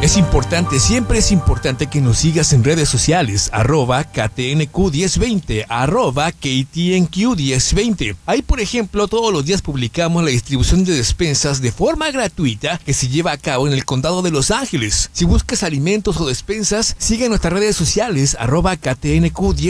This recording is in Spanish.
Es importante, siempre es importante que nos sigas en redes sociales, @KTNQ1020, @KTNQ1020. Ahí, por ejemplo, todos los días publicamos la distribución de despensas de forma gratuita que se lleva a cabo en el condado de Los Ángeles. Si buscas alimentos o despensas, sigue nuestras redes sociales, @KTNQ1020.